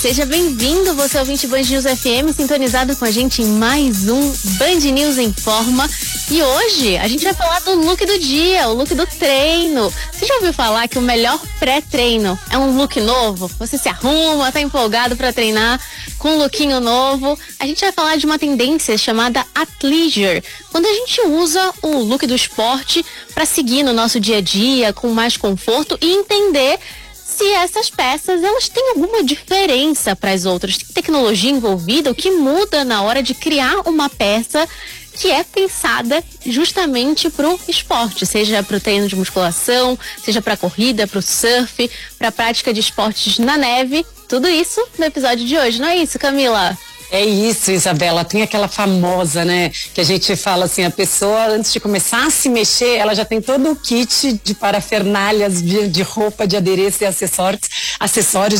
Seja bem-vindo, você ouvinte Band News FM, sintonizado com a gente em mais um Band News Informa. E hoje a gente vai falar do look do dia, o look do treino. Você já ouviu falar que o melhor pré-treino é um look novo? Você se arruma, tá empolgado para treinar com um lookinho novo. A gente vai falar de uma tendência chamada athleisure, quando a gente usa o look do esporte para seguir no nosso dia a dia com mais conforto e entender se essas peças elas têm alguma diferença para as outras. Tem tecnologia envolvida, o que muda na hora de criar uma peça que é pensada justamente para o esporte, seja para o treino de musculação, seja para a corrida, para o surf, para a prática de esportes na neve. Tudo isso no episódio de hoje, não é isso, Camila? É isso, Isabela, tem aquela famosa, né, que a gente fala assim, a pessoa antes de começar a se mexer, ela já tem todo o kit de parafernálias, de roupa, de adereço e acessórios,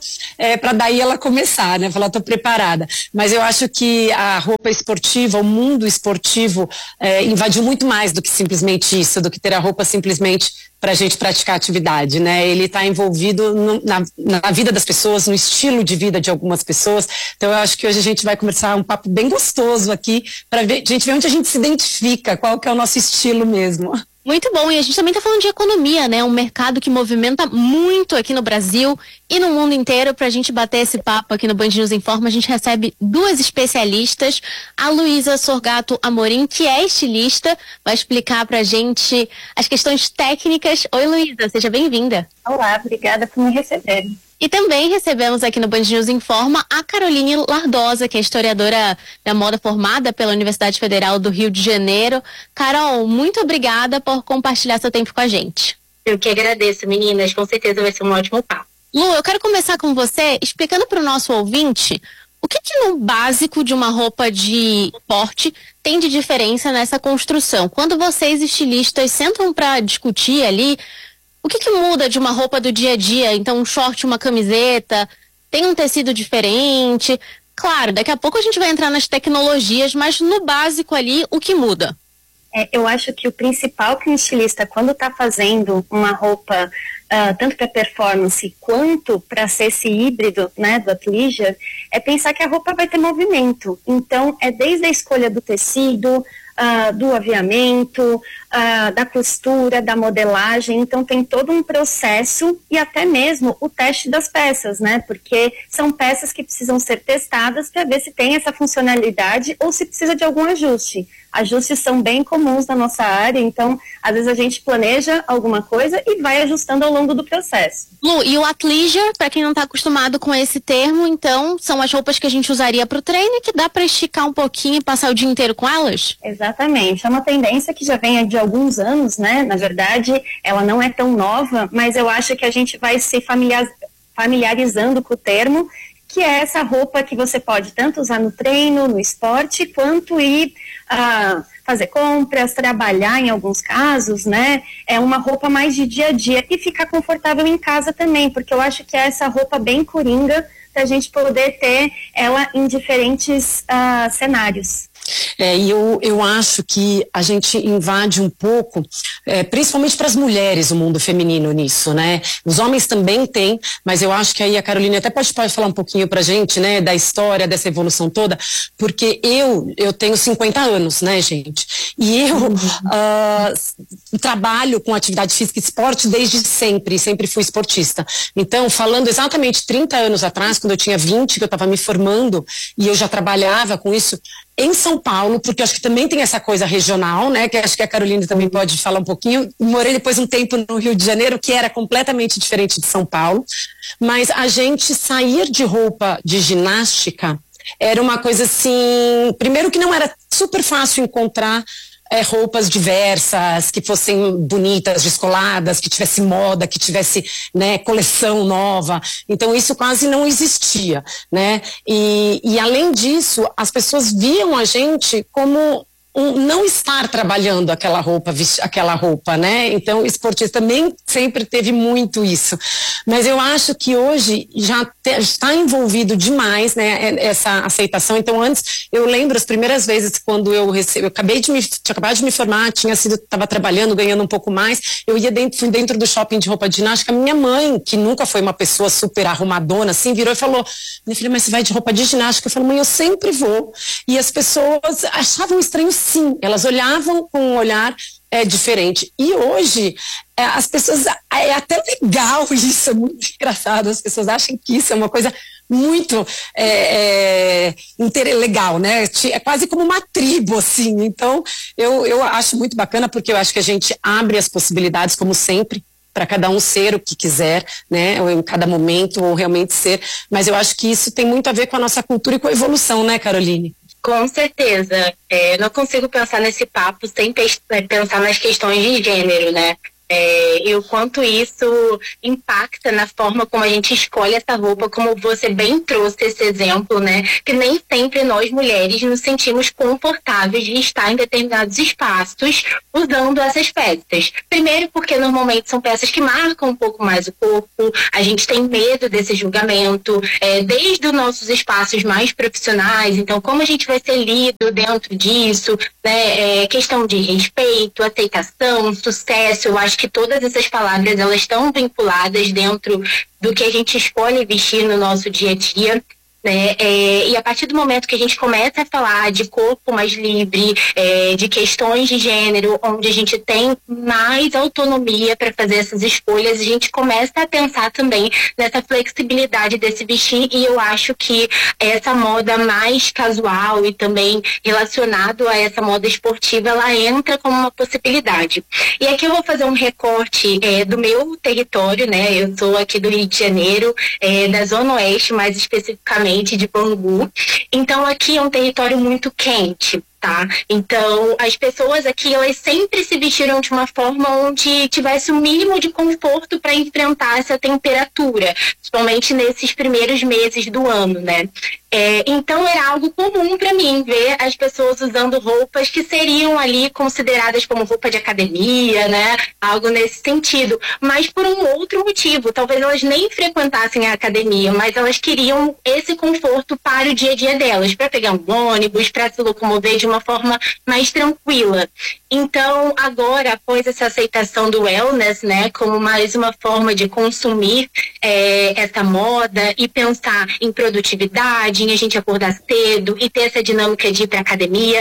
para daí ela começar, né, falar, tô preparada. Mas eu acho que a roupa esportiva, o mundo esportivo invadiu muito mais do que simplesmente isso, do que ter a roupa simplesmente para a gente praticar atividade, né? Ele está envolvido na vida das pessoas, no estilo de vida de algumas pessoas. Então eu acho que hoje a gente vai conversar um papo bem gostoso aqui para a gente ver onde a gente se identifica, qual que é o nosso estilo mesmo. Muito bom, e a gente também está falando de economia, né? Um mercado que movimenta muito aqui no Brasil e no mundo inteiro. Para a gente bater esse papo aqui no Band News Informa, a gente recebe duas especialistas. A Luísa Sorgato Amorim, que é estilista, vai explicar para a gente as questões técnicas. Oi, Luísa, seja bem-vinda. Olá, obrigada por me receber. E também recebemos aqui no Band News Informa a Caroline Lardosa, que é historiadora da moda formada pela Universidade Federal do Rio de Janeiro. Carol, muito obrigada por compartilhar seu tempo com a gente. Eu que agradeço, meninas. Com certeza vai ser um ótimo papo. Lu, eu quero começar com você explicando para o nosso ouvinte o que no básico de uma roupa de esporte tem de diferença nessa construção. Quando vocês, estilistas, sentam para discutir ali, o que muda de uma roupa do dia a dia? Então, um short, uma camiseta, tem um tecido diferente. Claro, daqui a pouco a gente vai entrar nas tecnologias, mas no básico ali, o que muda? Eu acho que o principal que um estilista, quando está fazendo uma roupa, tanto para performance quanto para ser esse híbrido, né, do athleisure, é pensar que a roupa vai ter movimento. Então, é desde a escolha do tecido, do aviamento, da costura, da modelagem. Então tem todo um processo e até mesmo o teste das peças, né? Porque são peças que precisam ser testadas para ver se tem essa funcionalidade ou se precisa de algum ajuste. Ajustes são bem comuns na nossa área, então às vezes a gente planeja alguma coisa e vai ajustando ao longo do processo. Lu, e o athleisure, para quem não está acostumado com esse termo, então são as roupas que a gente usaria para o treino e que dá para esticar um pouquinho e passar o dia inteiro com elas? Exatamente, é uma tendência que já vem de alguns anos, né? Na verdade, ela não é tão nova, mas eu acho que a gente vai se familiarizando com o termo, que é essa roupa que você pode tanto usar no treino, no esporte, quanto ir fazer compras, trabalhar em alguns casos, né? É uma roupa mais de dia a dia e ficar confortável em casa também, porque eu acho que é essa roupa bem coringa para a gente poder ter ela em diferentes cenários. E eu acho que a gente invade um pouco, principalmente para as mulheres, o mundo feminino nisso, né? Os homens também têm, mas eu acho que aí a Caroline até pode falar um pouquinho pra gente, né, da história, dessa evolução toda, porque eu tenho 50 anos, né, gente? E eu trabalho com atividade física e esporte desde sempre fui esportista. Então, falando exatamente 30 anos atrás, quando eu tinha 20, que eu estava me formando, e eu já trabalhava com isso, em São Paulo, porque eu acho que também tem essa coisa regional, né, que acho que a Carolina também pode falar um pouquinho. Morei depois um tempo no Rio de Janeiro, que era completamente diferente de São Paulo, mas a gente sair de roupa de ginástica era uma coisa assim, primeiro que não era super fácil encontrar roupas diversas, que fossem bonitas, descoladas, que tivesse moda, que tivesse, né, coleção nova. Então isso quase não existia, né? E além disso, as pessoas viam a gente como não estar trabalhando aquela roupa, né? Então, o esportista também sempre teve muito isso. Mas eu acho que hoje já está envolvido demais, né, essa aceitação. Então, antes, eu lembro as primeiras vezes quando eu tinha acabado de me formar, estava trabalhando, ganhando um pouco mais, fui dentro do shopping de roupa de ginástica. Minha mãe, que nunca foi uma pessoa super arrumadona, assim, virou e falou: minha filha, mas você vai de roupa de ginástica? Eu falei: mãe, eu sempre vou. E as pessoas achavam estranho, sim. Elas olhavam com um olhar diferente. E hoje, as pessoas, é até legal isso, é muito engraçado. As pessoas acham que isso é uma coisa muito legal, né? É quase como uma tribo, assim. Então, eu acho muito bacana, porque eu acho que a gente abre as possibilidades, como sempre, para cada um ser o que quiser, né, ou em cada momento, ou realmente ser, mas eu acho que isso tem muito a ver com a nossa cultura e com a evolução, né, Caroline? Com certeza. Eu não consigo pensar nesse papo sem pensar nas questões de gênero, né? E o quanto isso impacta na forma como a gente escolhe essa roupa, como você bem trouxe esse exemplo, né? Que nem sempre nós mulheres nos sentimos confortáveis de estar em determinados espaços usando essas peças. Primeiro porque normalmente são peças que marcam um pouco mais o corpo, a gente tem medo desse julgamento, desde os nossos espaços mais profissionais. Então, como a gente vai ser lido dentro disso, né? Questão de respeito, aceitação, sucesso. Eu acho que todas essas palavras, elas estão vinculadas dentro do que a gente escolhe vestir no nosso dia a dia, né? E a partir do momento que a gente começa a falar de corpo mais livre, de questões de gênero, onde a gente tem mais autonomia para fazer essas escolhas, a gente começa a pensar também nessa flexibilidade desse vestir. E eu acho que essa moda mais casual e também relacionado a essa moda esportiva, ela entra como uma possibilidade. E aqui eu vou fazer um recorte do meu território, né? Eu sou aqui do Rio de Janeiro, da Zona Oeste, mais especificamente de Bangu. Então aqui é um território muito quente, tá? Então as pessoas aqui, elas sempre se vestiram de uma forma onde tivesse o mínimo de conforto para enfrentar essa temperatura, principalmente nesses primeiros meses do ano, né? Então era algo comum para mim ver as pessoas usando roupas que seriam ali consideradas como roupa de academia, né? Algo nesse sentido, mas por um outro motivo. Talvez elas nem frequentassem a academia, mas elas queriam esse conforto para o dia a dia delas, para pegar um ônibus, para se locomover de uma forma mais tranquila. Então, agora, após essa aceitação do wellness, né, como mais uma forma de consumir essa moda e pensar em produtividade, em a gente acordar cedo e ter essa dinâmica de ir para academia,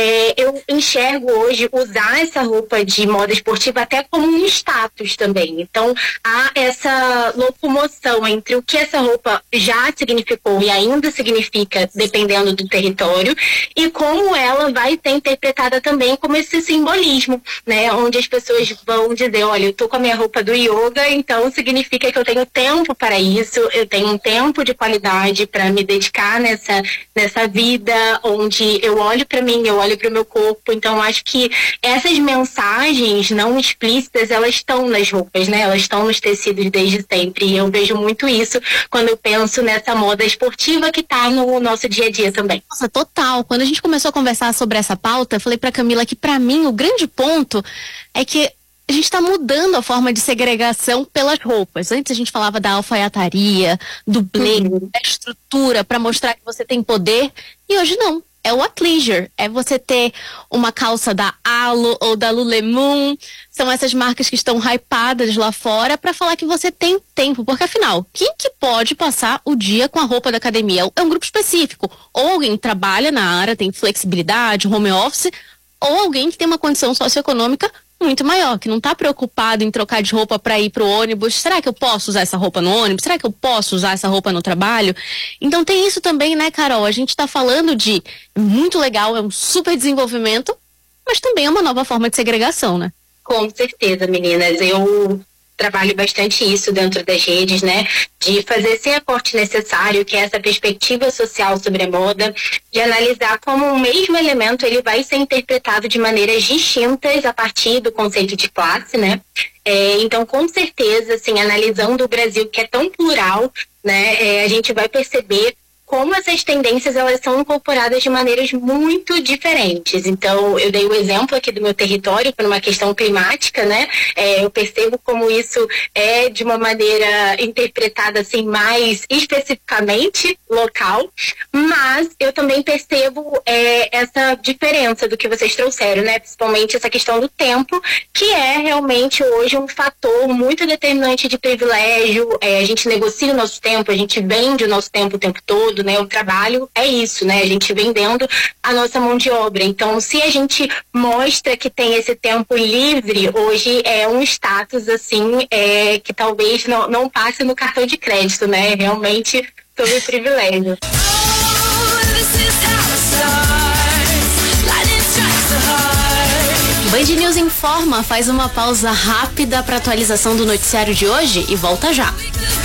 eu enxergo hoje usar essa roupa de moda esportiva até como um status também. Então, há essa locomoção entre o que essa roupa já significou e ainda significa, dependendo do território, e como ela vai ser interpretada também como esse simbolismo, né? Onde as pessoas vão dizer: olha, eu tô com a minha roupa do yoga, então significa que eu tenho tempo para isso, eu tenho um tempo de qualidade para me dedicar nessa vida, onde eu olho para mim, eu olho para o meu corpo. Então, acho que essas mensagens não explícitas, elas estão nas roupas, né? Elas estão nos tecidos desde sempre. E eu vejo muito isso quando eu penso nessa moda esportiva que tá no nosso dia a dia também. Nossa, total. Quando a gente começou a conversar sobre essa pauta, eu falei pra Camila que, pra mim, o grande ponto é que a gente está mudando a forma de segregação pelas roupas. Antes a gente falava da alfaiataria, do blazer, da estrutura para mostrar que você tem poder. E hoje não. É o athleisure. É você ter uma calça da Alo ou da Lululemon. São essas marcas que estão hypadas lá fora para falar que você tem tempo. Porque afinal, quem que pode passar o dia com a roupa da academia? É um grupo específico. Ou alguém que trabalha na área, tem flexibilidade, home office, ou alguém que tem uma condição socioeconômica muito maior, que não está preocupado em trocar de roupa para ir pro ônibus. Será que eu posso usar essa roupa no ônibus? Será que eu posso usar essa roupa no trabalho? Então tem isso também, né, Carol? A gente está falando de muito legal, é um super desenvolvimento, mas também é uma nova forma de segregação, né? Com certeza, meninas. Eu trabalho bastante isso dentro das redes, né? De fazer esse recorte necessário, que é essa perspectiva social sobre a moda, de analisar como o mesmo elemento ele vai ser interpretado de maneiras distintas a partir do conceito de classe, né? Então, com certeza, assim, analisando o Brasil, que é tão plural, né? A gente vai perceber como essas tendências elas são incorporadas de maneiras muito diferentes. Então, eu dei o exemplo aqui do meu território por uma questão climática, né? Eu percebo como isso é de uma maneira interpretada assim mais especificamente local, mas eu também percebo essa diferença do que vocês trouxeram, né? Principalmente essa questão do tempo, que é realmente hoje um fator muito determinante de privilégio. A gente negocia o nosso tempo, a gente vende o nosso tempo o tempo todo, né? O trabalho é isso, né? A gente vendendo a nossa mão de obra. Então, se a gente mostra que tem esse tempo livre, hoje é um status, assim, que talvez não passe no cartão de crédito, né? Realmente sobre privilégio. Band News Informa faz uma pausa rápida para atualização do noticiário de hoje e volta já.